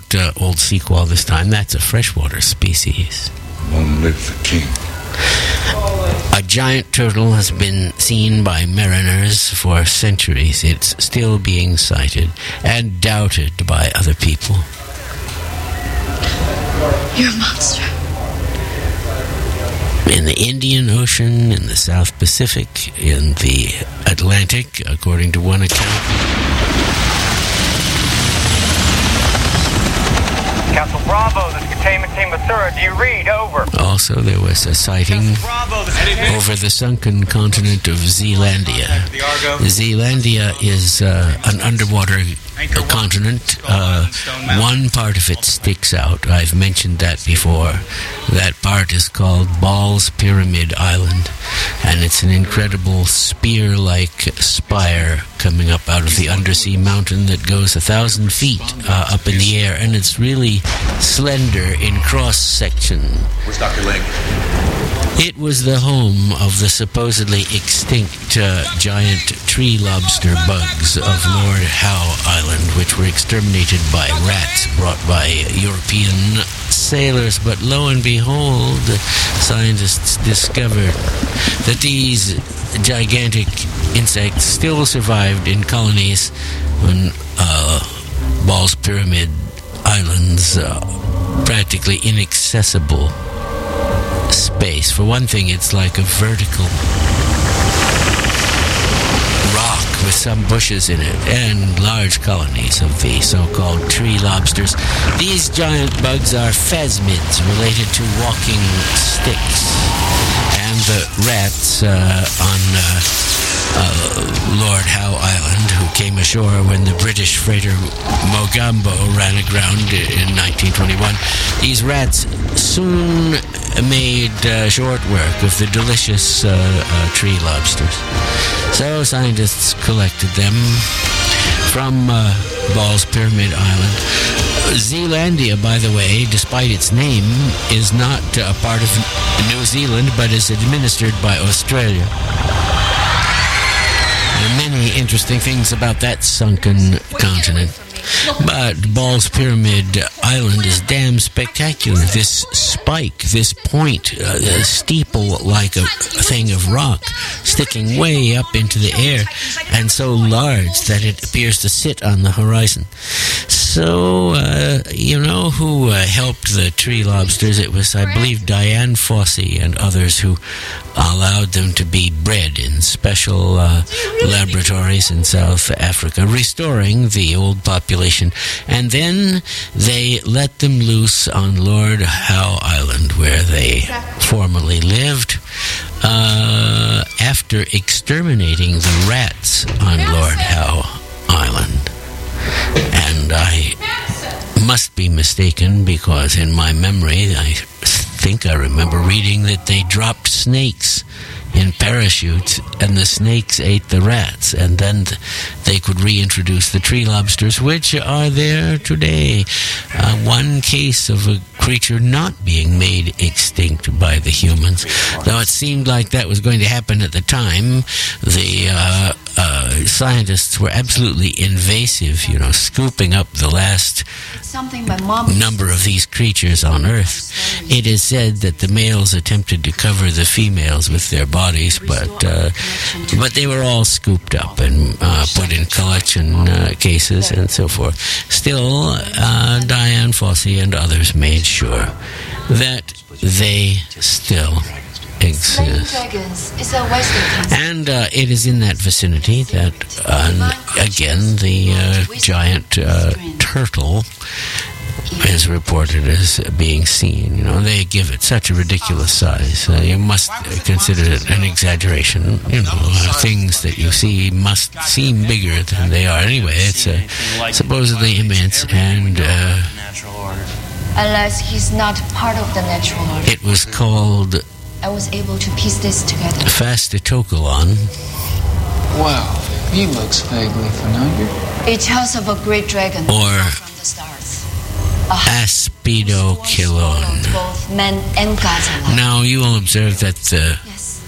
old sequoia this time. That's a freshwater species. Long live the king. A giant turtle has been seen by mariners for centuries. It's still being sighted and doubted by other people. You're a monster. In the Indian Ocean, in the South Pacific, in the Atlantic, according to one account. Castle Bravo, this is Containment Team Mathura. Do you read? Over. Also, there was a sighting over the sunken continent of Zealandia. Zealandia is an underwater continent. One part of it sticks out. I've mentioned that before. That part is called Ball's Pyramid Island, and it's an incredible spear-like spire coming up out of the undersea mountain that goes 1,000 feet up in the air, and it's really slender in cross-section. Where's Dr. Ling? It was the home of the supposedly extinct giant tree lobster bugs of Lord Howe Island, which were exterminated by rats brought by European sailors. But lo and behold, scientists discovered that these gigantic insects still survived in colonies when Ball's Pyramid Island's practically inaccessible space. For one thing, it's like a vertical rock with some bushes in it and large colonies of the so-called tree lobsters. These giant bugs are phasmids related to walking sticks, and the rats on Lord Howe Island, who came ashore when the British freighter Mogambo ran aground in 1921. These rats soon made short work of the delicious tree lobsters. So scientists collected them from Ball's Pyramid Island. Zealandia, by the way, despite its name, is not a part of New Zealand, but is administered by Australia. There are many interesting things about that sunken continent. But Ball's Pyramid Island is damn spectacular. This spike, this point, a steeple like a thing of rock sticking way up into the air and so large that it appears to sit on the horizon. So, you know who helped the tree lobsters? It was, I believe, Diane Fossey and others who allowed them to be bred in special laboratories in South Africa, restoring the old population. And then they let them loose on Lord Howe Island, where they formerly lived, after exterminating the rats on Lord Howe Island. And I must be mistaken, because in my memory, I think I remember reading that they dropped snakes in parachutes, and the snakes ate the rats, and then they could reintroduce the tree lobsters, which are there today. One case of a creature not being made extinct by the humans. Though it seemed like that was going to happen at the time, the scientists were absolutely invasive, scooping up the last number of these creatures on Earth. It is said that the males attempted to cover the females with their bodies, but they were all scooped up and put in collection cases and so forth. Still, Diane Fossey and others made sure that they still exist. And it is in that vicinity that, again, the giant turtle is reported as being seen. They give it such a ridiculous size. You must consider it an exaggeration. Things that you see must seem bigger than they are. Anyway, it's supposedly immense, and unless he's not part of the natural order. It was called, I was able to piece this together. Phastitocolon. Wow, he looks vaguely familiar. It tells of a great dragon or from the stars. Aspidochilon. Both men and gods alike. Now you will observe that the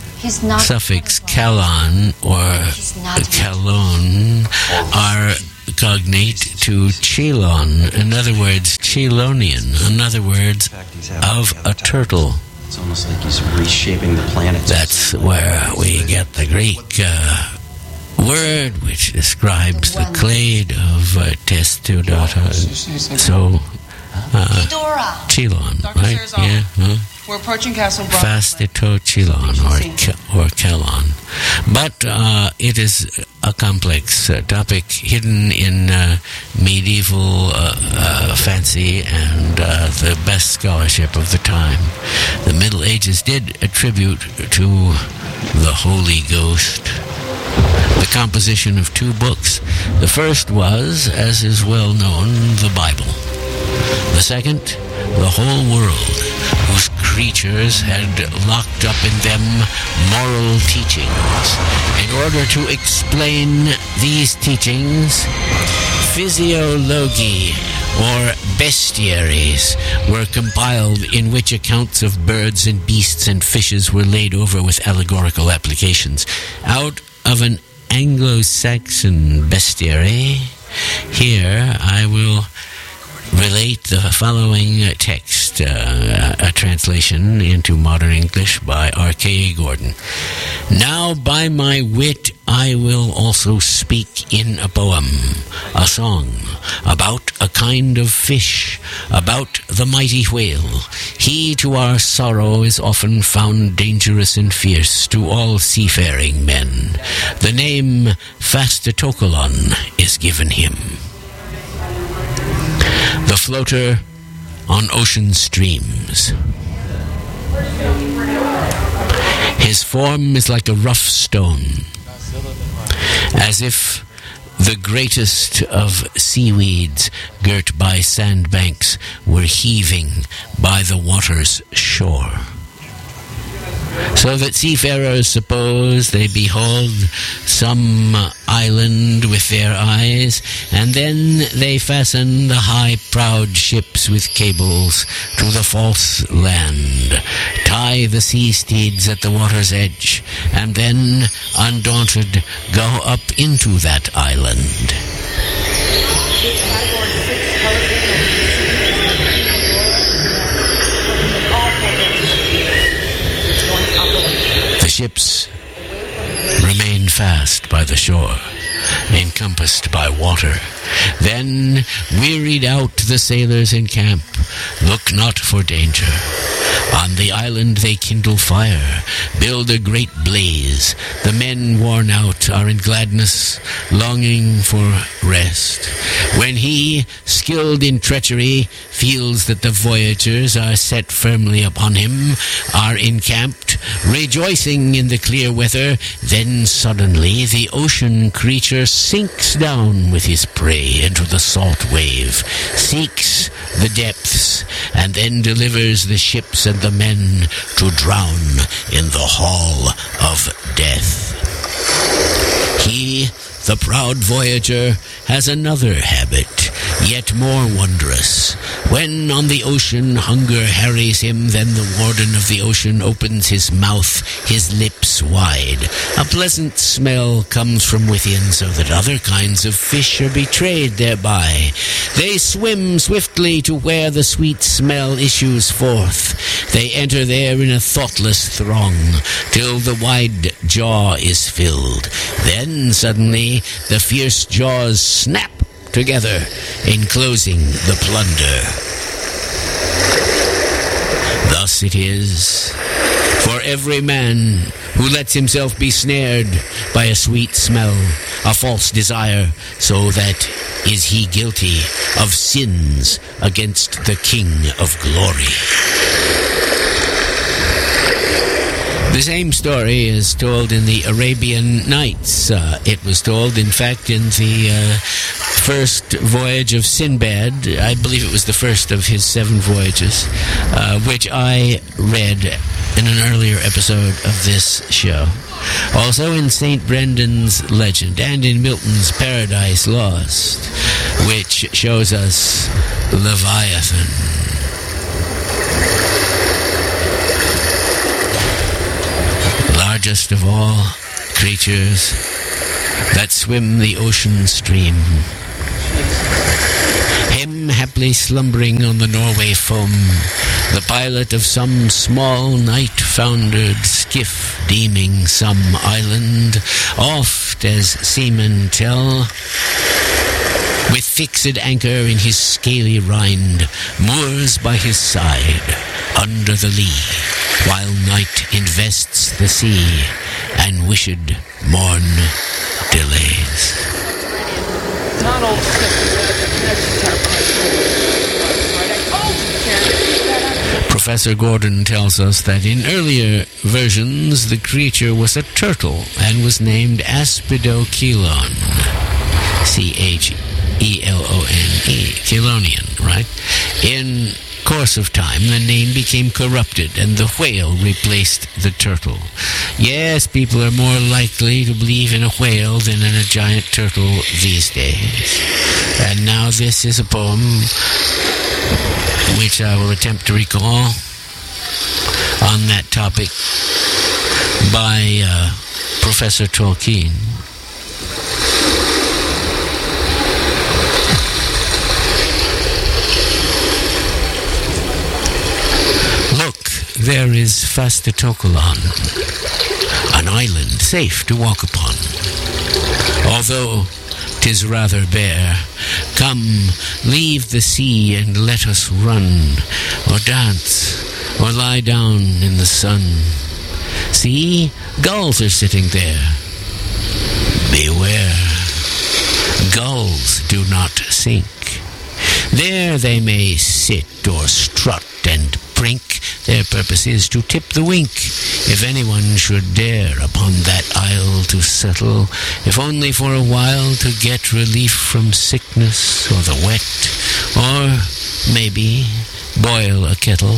suffix kalon or kalon are cognate to Chelon, in other words, Chelonian, in other words, of a turtle. It's almost like he's reshaping the planet. That's where we get the Greek word which describes the clade of Testudata. So, Fedora. Chelon, Dr. right? Sherzog. Yeah. Huh? We're approaching Castle Bravo. Fastito Chelon or Kelon. But it is a complex topic hidden in medieval fancy and the best scholarship of the time. The Middle Ages did attribute to the Holy Ghost the composition of 2 books. The first was, as is well known, the Bible. The second, the whole world, whose creatures had locked up in them moral teachings. In order to explain these teachings, physiology, or bestiaries, were compiled, in which accounts of birds and beasts and fishes were laid over with allegorical applications. Out of an Anglo-Saxon bestiary, here I will relate the following text, a translation into modern English by R.K. Gordon. Now by my wit I will also speak in a poem, a song, about a kind of fish, about the mighty whale. He to our sorrow is often found dangerous and fierce to all seafaring men. The name Fastetokolon is given him. The floater on ocean streams. His form is like a rough stone, as if the greatest of seaweeds girt by sandbanks were heaving by the water's shore. So that seafarers suppose they behold some island with their eyes, and then they fasten the high proud ships with cables to the false land, tie the sea steeds at the water's edge, and then, undaunted, go up into that island. The ships remain fast by the shore, encompassed by water. Then, wearied out, the sailors encamp, look not for danger. On the island they kindle fire, build a great blaze. The men, worn out, are in gladness, longing for rest. When he, skilled in treachery, feels that the voyagers are set firmly upon him, are encamped, rejoicing in the clear weather, then suddenly the ocean creature sinks down with his prey into the salt wave, seeks the depths, and then delivers the ships and the men to drown in the hall of death. He, the proud voyager, has another habit, yet more wondrous. When on the ocean hunger harries him, then the warden of the ocean opens his mouth, his lips wide. A pleasant smell comes from within, so that other kinds of fish are betrayed thereby. They swim swiftly to where the sweet smell issues forth. They enter there in a thoughtless throng, till the wide jaw is filled. Then suddenly the fierce jaws snap together, enclosing the plunder. Thus it is for every man who lets himself be snared by a sweet smell, a false desire, so that is he guilty of sins against the King of Glory. The same story is told in the Arabian Nights. It was told, in fact, in the first voyage of Sinbad. I believe it was the first of his 7 voyages, which I read in an earlier episode of this show. Also in St. Brendan's Legend and in Milton's Paradise Lost, which shows us Leviathan. Largest of all creatures that swim the ocean stream, haply slumbering on the Norway foam, the pilot of some small night-foundered skiff deeming some island, oft as seamen tell, with fixed anchor in his scaly rind, moors by his side, under the lee, while night invests the sea, and wished morn delays. Not old Professor Gordon tells us that in earlier versions the creature was a turtle and was named Aspidochelon. Chelone, Chelonian, right? In course of time, the name became corrupted and the whale replaced the turtle. Yes, people are more likely to believe in a whale than in a giant turtle these days. And now this is a poem which I will attempt to recall on that topic by Professor Tolkien. There is Fastetokelon, an island safe to walk upon. Although 'tis rather bare, come, leave the sea and let us run, or dance, or lie down in the sun. See, gulls are sitting there. Beware, gulls do not sink. There they may sit or strut and brink. Their purpose is to tip the wink. If anyone should dare upon that isle to settle, if only for a while to get relief from sickness or the wet, or maybe boil a kettle.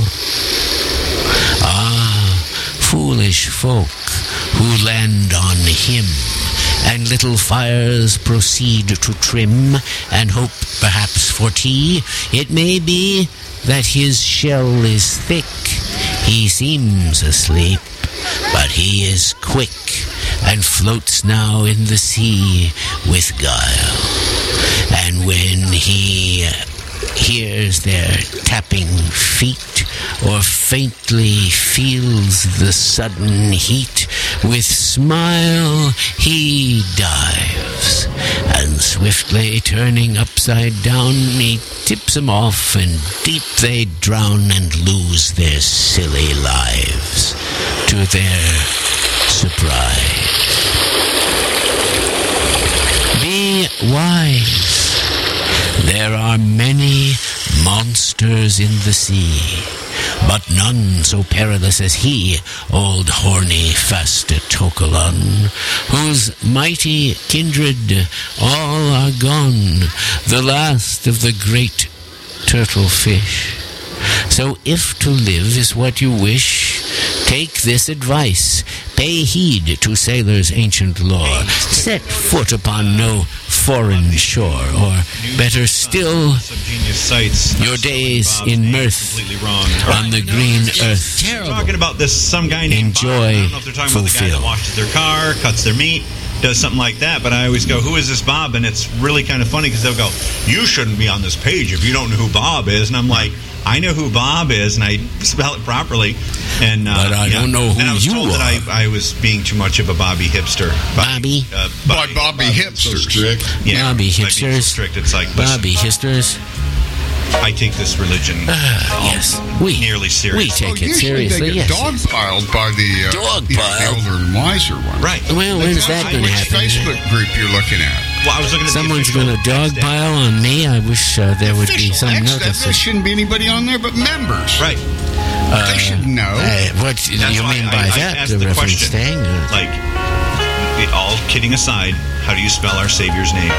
Ah, foolish folk who land on him, and little fires proceed to trim, and hope perhaps for tea. It may be that his shell is thick. He seems asleep, but he is quick, and floats now in the sea with guile. And when he hears their tapping feet, or faintly feels the sudden heat, with smile he dives, and swiftly turning upside down, he tips them off, and deep they drown and lose their silly lives, to their surprise. Be wise. There are many monsters in the sea, but none so perilous as he, old horny Fastetokelon, whose mighty kindred all are gone, the last of the great turtle fish. So if to live is what you wish, take this advice. Pay heed to sailors' ancient lore. Set foot upon no foreign shore, or better still, your days in mirth on the green earth. Talking about this, some guy named Bob. I don't know if they're talking about the guy that washes their car, cuts their meat, does something like that, but I always go, who is this Bob? And it's really kind of funny because they'll go, you shouldn't be on this page if you don't know who Bob is. And I'm like, I know who Bob is, and I spell it properly. And but I don't know who and I was you told are. that I was being too much of a Bobby hipster. Bobby hipsters. So Yeah, Bobby by being so hipsters. strict. It's like, Bobby hipsters. I take this religion Yes, we nearly serious. We take it usually seriously. they get Yes. dogpiled by the the older and wiser ones. Right. Well, when's that going to Which happen? Facebook group you're looking at? Well, I was looking at Someone's the going to dogpile on me. I wish there would be some There notice. shouldn't be anybody on there but members. Right. They should know. What do That's you why mean by I that, asked the Reverend question. Stang? Like, all kidding aside, how do you spell our Savior's name?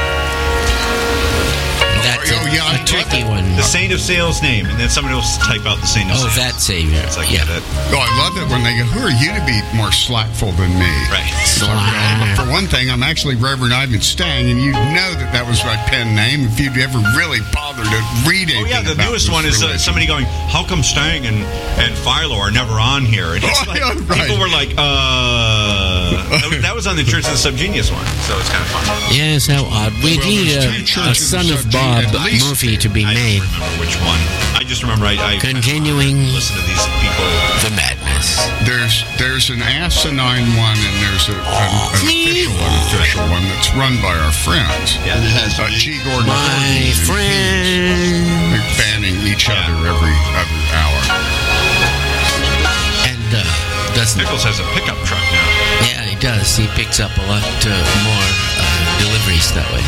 That's yeah, a tricky one. The Saint of Sales name, and then somebody will type out the Saint of Oh, Sales. that Savior. It's like, Yeah. that. Oh, I love it when they go, who are you to be more slackful than me? Right. So, for one thing, I'm actually Reverend Ivan Stang, and you know that was my pen name if you'd ever really bothered to read anything. Oh, yeah, the about newest this one is religion. somebody going, how come Stang and Philo are never on here? And it's Oh, like, yeah, right. people were like, That was on the Church of the Subgenius one, so it's kind of fun. Yes, how odd. We need a Son of Bob movie to be made. I don't remember which one. I just remember I continuing listen to these people. the madness. There's an asinine one, and there's an unofficial one that's run by our friends. Yeah, it has G. Gordon. My friend. They're banning each other every other hour. And doesn't Pickles has a pickup truck now. Yeah, he does. He picks up a lot more deliveries that way.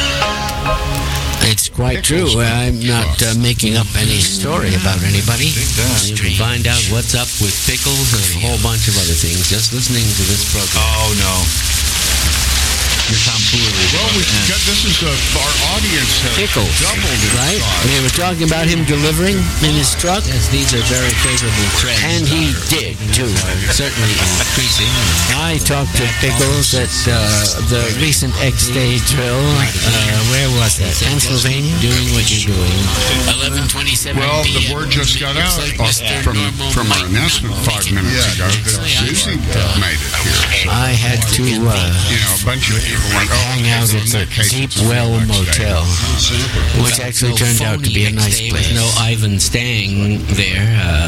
It's quite Pickles true. I'm not making up any story about anybody. You can find out what's up with Pickles and a whole bunch of other things just listening to this program. Oh, no. Your tomfoolery. Well, this is our audience has Pickles, doubled in right? size. We were talking about him delivering in his truck. Yes, these are very favorable trends. And he did, too. Certainly increasing. I talked to Pickles at the recent X-Day drill. Where was that? Pennsylvania? Doing what you're doing. 11:27 Well, the p.m. word just got out from our announcement 5 minutes ago that Susie made it here. So, I had to a bunch of people went, hang out at the Deep Well Motel, which actually turned out to be a nice place. No Ivan Stang there.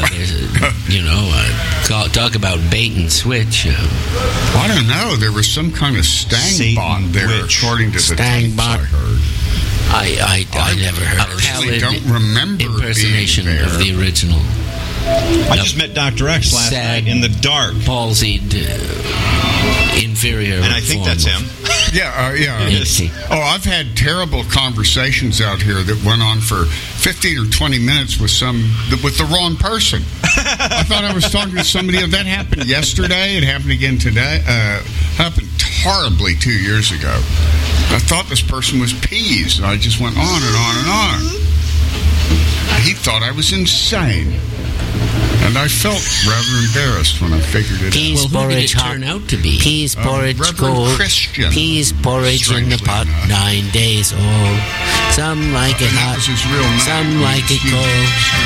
Talk about bait and switch. I don't know. There was some kind of Stang bot there, according to the tapes I heard. I never heard. I don't remember impersonation being there. of the original. I just met Dr. X last night in the dark. Palsied, inferior. And I think that's him. Yeah. Nixie. Oh, I've had terrible conversations out here that went on for 15 or 20 minutes with the wrong person. I thought I was talking to somebody. That happened yesterday. It happened again today. Happened horribly 2 years ago. I thought this person was Peas. I just went on and on and on. He thought I was insane. And I felt rather embarrassed when I figured it out. Peas porridge turn out to be. Peas porridge cold. Christian. Peas porridge in the pot, 9 days old. Some like it hot. That was his real name. Some like it cold.